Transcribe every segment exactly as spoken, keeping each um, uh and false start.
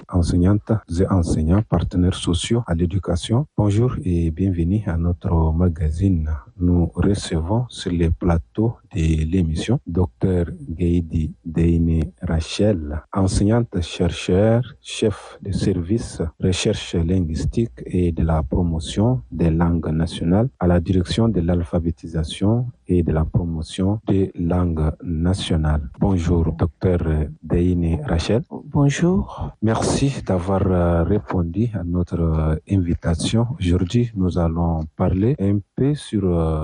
enseignantes et enseignants, partenaires sociaux à l'éducation. Bonjour et bienvenue à notre magazine. Nous recevons sur le plateau de l'émission Docteur Gaïdi Deine Rachel, enseignante chercheur, chef de service recherche linguistique et de la promotion des langues nationales à la direction de l'alphabétisation et de la promotion des langues nationales. Bonjour, Docteur Deine Rachel. Bonjour. Merci d'avoir répondu à notre invitation. Aujourd'hui, nous allons parler un peu sur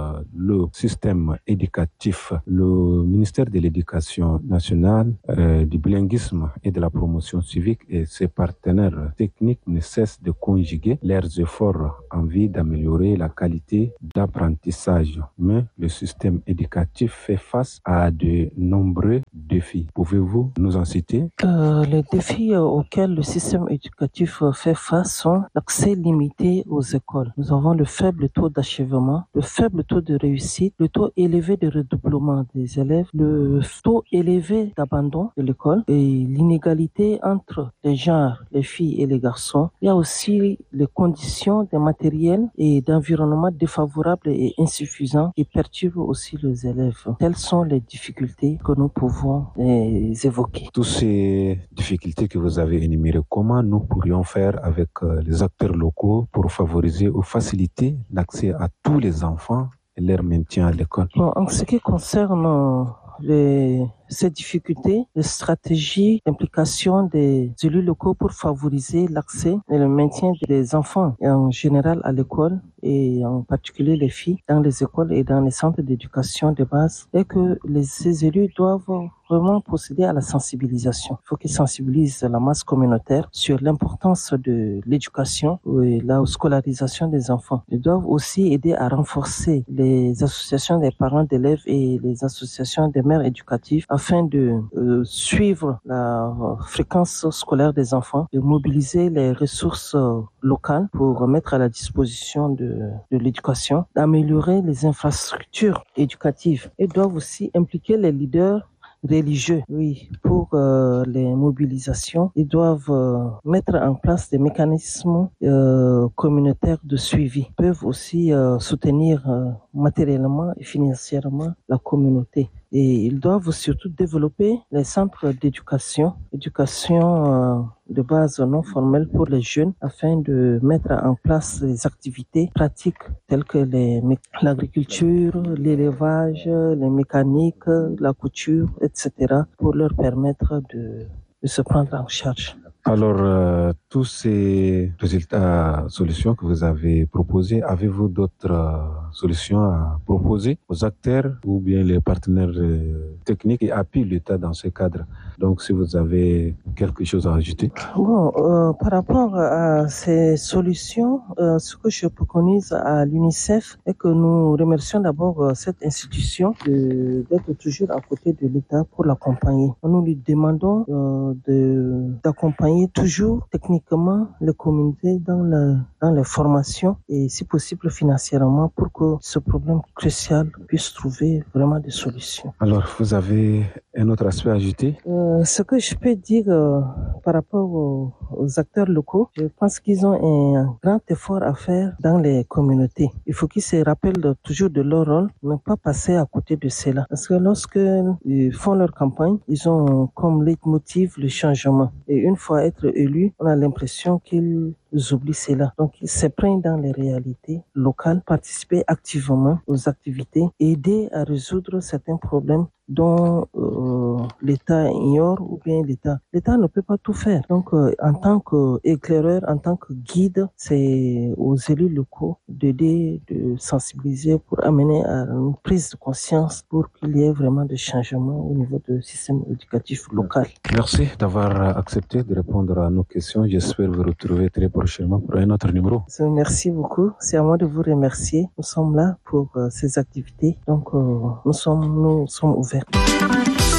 le système éducatif. Le ministère de l'Éducation nationale, euh, du bilinguisme et de la promotion civique et ses partenaires techniques ne cessent de conjuguer leurs efforts en vue d'améliorer la qualité d'apprentissage. Mais le système éducatif fait face à de nombreux défis. Pouvez-vous nous en citer? Euh, les défis auxquels le système éducatif fait face sont l'accès limité aux écoles. Nous avons le faible taux d'achèvement, le faible taux de réussite, le taux élevé de redoublement des élèves, le taux élevé d'abandon de l'école et l'inégalité entre les genres, les filles et les garçons. Il y a aussi les conditions des matériels et d'environnement défavorables et insuffisants qui perturbent aussi les élèves. Telles sont les difficultés que nous pouvons eh, évoquer. Toutes ces difficultés que vous avez énumérées, comment nous pourrions faire avec les acteurs locaux pour favoriser ou faciliter l'accès à tous les enfants et leur maintien à l'école? Bon, en ce qui concerne les, ces difficultés, les stratégies d'implication des élus locaux pour favoriser l'accès et le maintien des enfants en général à l'école et en particulier les filles dans les écoles et dans les centres d'éducation de base, et que les, ces élus doivent vraiment procéder à la sensibilisation. Il faut qu'ils sensibilisent la masse communautaire sur l'importance de l'éducation et la scolarisation des enfants. Ils doivent aussi aider à renforcer les associations des parents d'élèves et les associations des mères éducatives afin de euh, suivre la fréquence scolaire des enfants, de mobiliser les ressources euh, locales pour mettre à la disposition de, de l'éducation, d'améliorer les infrastructures éducatives. Ils doivent aussi impliquer les leaders religieux, oui, pour euh, les mobilisations. Ils doivent euh, mettre en place des mécanismes euh, communautaires de suivi. Ils peuvent aussi euh, soutenir euh, matériellement et financièrement la communauté. Et ils doivent surtout développer les centres d'éducation, éducation euh, de base non formelle pour les jeunes, afin de mettre en place des activités pratiques telles que les, l'agriculture, l'élevage, les mécaniques, la couture, et cetera, pour leur permettre de, de se prendre en charge. Alors, euh, tous ces résultats, solutions que vous avez proposés, avez-vous d'autres euh, solutions à proposer aux acteurs ou bien les partenaires euh, techniques qui appuient l'État dans ce cadre? Donc, si vous avez quelque chose à ajouter. Bon, euh, par rapport à ces solutions, euh, ce que je préconise à l'UNICEF est que nous remercions d'abord euh, cette institution de, d'être toujours à côté de l'État pour l'accompagner. Nous lui demandons euh, de, d'accompagner toujours techniquement les communautés dans, la, dans les formations et si possible financièrement pour que ce problème crucial puisse trouver vraiment des solutions. Alors, vous avez un autre aspect à ajouter? euh, Ce que je peux dire euh, par rapport aux, aux acteurs locaux, je pense qu'ils ont un grand effort à faire dans les communautés. Il faut qu'ils se rappellent de, toujours de leur rôle, ne pas passer à côté de cela. Parce que lorsqu'ils font leur campagne, ils ont comme leitmotiv le changement. Et une fois être élus, on a l'impression qu'ils oublient cela. Donc, ils s'imprègnent dans les réalités locales, participer activement aux activités, aider à résoudre certains problèmes dont euh, l'État ignore ou bien l'État. L'État ne peut pas tout faire. Donc, euh, en tant qu'éclaireur, en tant que guide, c'est aux élus locaux d'aider, de sensibiliser pour amener à une prise de conscience pour qu'il y ait vraiment des changements au niveau du système éducatif local. Merci d'avoir accepté de répondre à nos questions. J'espère vous retrouver très prochainement pour un autre numéro. Merci beaucoup. C'est à moi de vous remercier. Nous sommes là pour euh, ces activités. Donc, euh, nous sommes, nous sommes ouverts.